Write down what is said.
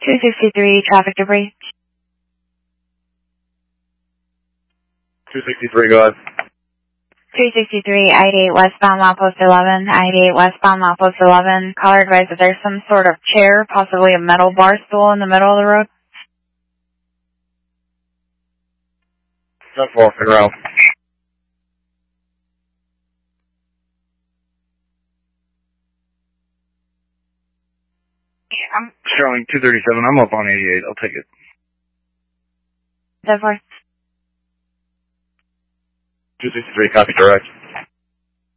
263, traffic debris. 263, go ahead. 263, ID8 westbound milepost 11, ID8 westbound milepost 11. Caller advised that there's some sort of chair, possibly a metal bar stool in the middle of the road. That's walking around. I'm showing 237. I'm up on 88. I'll take it. 10-4. 263, copy direct.